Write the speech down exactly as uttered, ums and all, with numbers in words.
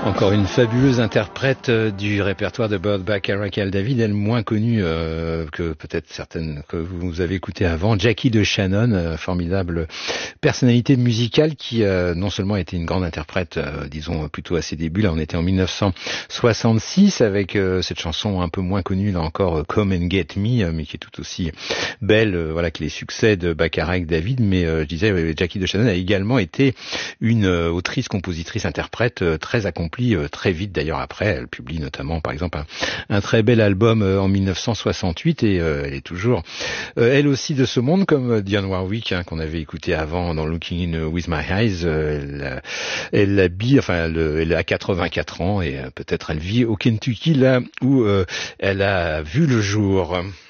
Encore une fabuleuse interprète du répertoire de Burt Bacharach et Al David, elle moins connue euh, que peut-être certaines que vous avez écoutées avant, Jackie DeShannon, euh, formidable personnalité musicale qui euh, non seulement a été une grande interprète, euh, disons plutôt à ses débuts, là on était en mille neuf cent soixante-six avec euh, cette chanson un peu moins connue là encore, euh, Come and Get Me, euh, mais qui est tout aussi belle, euh, voilà que les succès de Bacharach David, mais euh, je disais euh, Jackie DeShannon a également été une euh, autrice, compositrice, interprète euh, très accomplie. Très vite d'ailleurs après, elle publie notamment par exemple un, un très bel album euh, en mille neuf cent soixante-huit et euh, elle est toujours euh, elle aussi de ce monde comme Dionne Warwick hein, qu'on avait écouté avant dans Looking in With My Eyes. Euh, elle, elle habille, enfin elle, elle a quatre-vingt-quatre ans et euh, peut-être elle vit au Kentucky là où euh, elle a vu le jour.